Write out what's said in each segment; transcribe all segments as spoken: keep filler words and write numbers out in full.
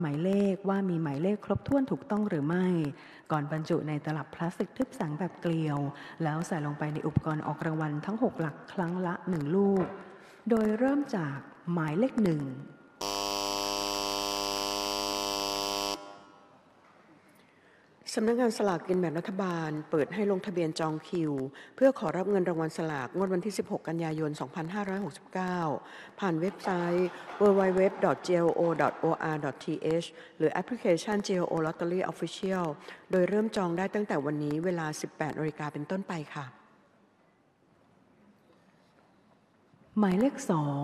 หมายเลขว่ามีหมายเลขครบถ้วนถูกต้องหรือไม่ก่อนบรรจุในตลับพลาสติกทึบแสงแบบเกลียวแล้วใส่ลงไปในอุปกรณ์ออกรางวัลทั้งหกหลักครั้งละหนึ่งลูกโดยเริ่มจากหมายเลขหนึ่งสำนักงานสลากกินแบ่งรัฐบาลเปิดให้ลงทะเบียนจองคิวเพื่อขอรับเงินรางวัลสลากงวดวันที่สิบหกกันยายนสองพันห้าร้อยหกสิบเก้าผ่านเว็บไซต์ ดับเบิลยู ดับเบิลยู ดับเบิลยู ดอท จี แอล โอ ดอท โอ อาร์ ดอท ที เอช หรือแอปพลิเคชัน จี แอล โอ Lottery Official โดยเริ่มจองได้ตั้งแต่วันนี้เวลา สิบแปดนาฬิกาเป็นต้นไปค่ะหมายเลขสอง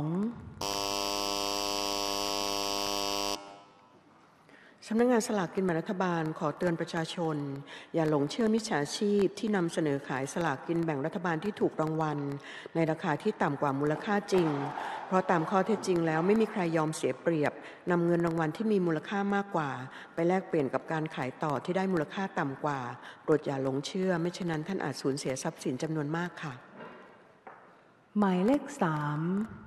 สำนักงานสลากกินแบ่งรัฐบาลขอเตือนประชาชนอย่าหลงเชื่อมิจฉาชีพที่นำเสนอขายสลากกินแบ่งรัฐบาลที่ถูกรางวัลในราคาที่ต่ำกว่ามูลค่าจริงเพราะตามข้อเท็จจริงแล้วไม่มีใครยอมเสียเปรียบนำเงินรางวัลที่มีมูลค่ามากกว่าไปแลกเปลี่ยนกับการขายต่อที่ได้มูลค่าต่ำกว่าโปรดอย่าหลงเชื่อไม่เช่นนั้นท่านอาจสูญเสียทรัพย์สินจำนวนมากค่ะหมายเลขสาม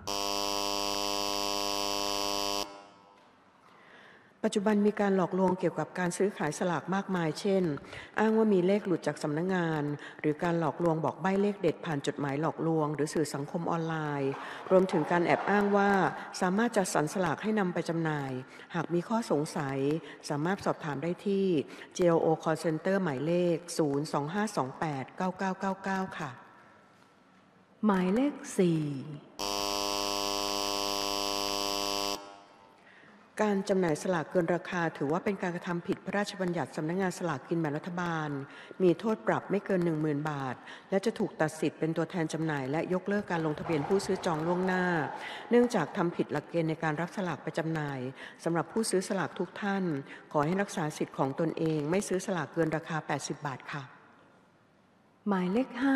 ปัจจุบันมีการหลอกลวงเกี่ยวกับการซื้อขายสลากมากมายเช่นอ้างว่ามีเลขหลุดจากสำนักงานหรือการหลอกลวงบอกใบ้เลขเด็ดผ่านจดหมายหลอกลวงหรือสื่อสังคมออนไลน์รวมถึงการแอบอ้างว่าสามารถจัดสรรสลากให้นำไปจำหน่ายหากมีข้อสงสัยสามารถสอบถามได้ที่ จี แอล โอ Call Center หมายเลข ศูนย์ สอง ห้า สอง แปด เก้า เก้า เก้า เก้า ค่ะหมายเลขสี่การจำหน่ายสลากเกินราคาถือว่าเป็นการกระทำผิดพระราชบัญญัติสำนักงานสลากกินแบ่งรัฐบาลมีโทษปรับไม่เกิน หนึ่งหมื่น บาทและจะถูกตัดสิทธิ์เป็นตัวแทนจำหน่ายและยกเลิกการลงทะเบียนผู้ซื้อจองล่วงหน้าเนื่องจากทำผิดหลักเกณฑ์ในการรับสลากไปจำหน่ายสำหรับผู้ซื้อสลากทุกท่านขอให้รักษาสิทธิ์ของตนเองไม่ซื้อสลากเกินราคาแปดสิบบาทค่ะหมายเลขห้า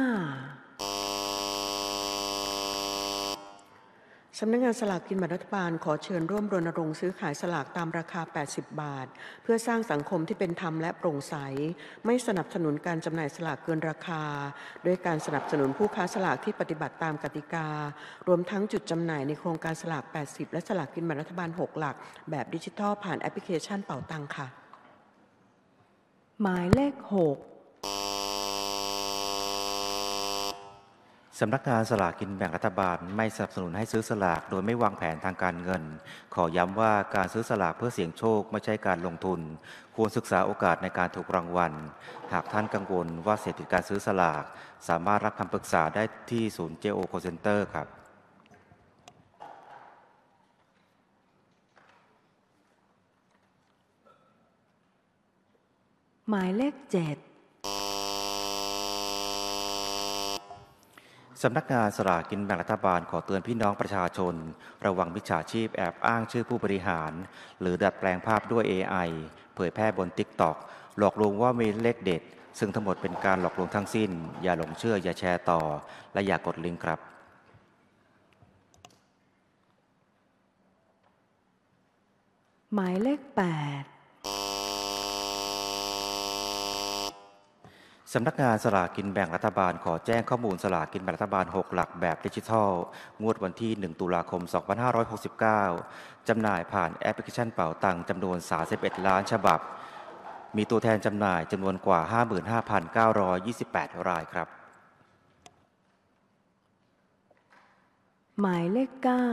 สำนักงานสลากกินแบ่งรัฐบาลขอเชิญร่วมรณรงค์ซื้อขายสลากตามราคาแปดสิบบาทเพื่อสร้างสังคมที่เป็นธรรมและโปร่งใสไม่สนับสนุนการจำหน่ายสลากเกินราคาด้วยการสนับสนุนผู้ค้าสลากที่ปฏิบัติตามกติการวมทั้งจุดจำหน่ายในโครงการสลากแปดสิบและสลากกินแบ่งรัฐบาลหกหลักแบบดิจิทัลผ่านแอปพลิเคชันเป๋าตังค่ะหมายเลขหกสำนักงานสลากกินแบ่งรัฐบาลไม่สนับสนุนให้ซื้อสลากโดยไม่วางแผนทางการเงินขอย้ำว่าการซื้อสลากเพื่อเสี่ยงโชคไม่ใช่การลงทุนควรศึกษาโอกาสในการถูกรางวัลหากท่านกังวลว่าเสี่ยงติดการซื้อสลากสามารถรับคำปรึกษาได้ที่ศูนย์ จี โอ Call Center ครับหมายเลขเจ็ดสำนักงานสลากกินแบ่งรัฐบาลขอเตือนพี่น้องประชาชนระวังมิจฉาชีพแอบอ้างชื่อผู้บริหารหรือดัดแปลงภาพด้วย เอ ไอ เผยแพร่บน ติ๊กต็อก หลอกลวงว่ามีเลขเด็ดซึ่งทั้งหมดเป็นการหลอกลวงทั้งสิ้นอย่าหลงเชื่ออย่าแชร์ต่อและอย่ากดลิงก์ครับหมายเลขแปดสำนักงานสลากกินแบ่งรัฐบาลขอแจ้งข้อมูลสลากกินแบ่งรัฐบาลหกหลักแบบดิจิทัลงวดวันที่หนึ่งตุลาคมสองพันห้าร้อยหกสิบเก้าจำหน่ายผ่านแอปพลิเคชันเป๋าตังจำนวนสามสิบเอ็ดล้านฉบับมีตัวแทนจำหน่ายจำนวนกว่า ห้าหมื่นห้าพันเก้าร้อยยี่สิบแปด รายครับหมายเลขเก้า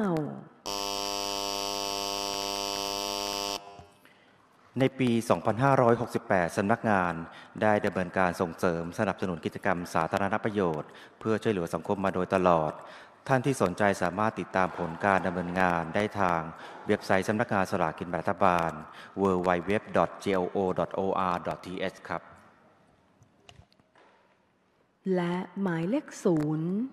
ในปี สองพันห้าร้อยหกสิบแปด สำนักงานได้ดำเนินการส่งเสริมสนับสนุนกิจกรรมสาธารณประโยชน์เพื่อช่วยเหลือสังคมมาโดยตลอดท่านที่สนใจสามารถติดตามผลการดำเนินงานได้ทางเว็บไซต์สำนักงานสลากกินแบ่งรัฐบาล ดับเบิลยู ดับเบิลยู ดับเบิลยู ดอท จี แอล โอ ดอท โอ อาร์ ดอท ที เอช ครับและหมายเลขศูนย์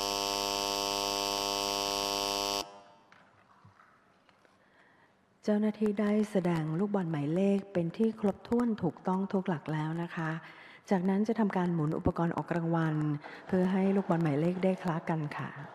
เจ้าหน้าที่ได้แสดงลูกบอลหมายเลขเป็นที่ครบถ้วนถูกต้องทุกหลักแล้วนะคะจากนั้นจะทำการหมุนอุปกรณ์ออกรางวัลเพื่อให้ลูกบอลหมายเลขได้คล้ากันค่ะ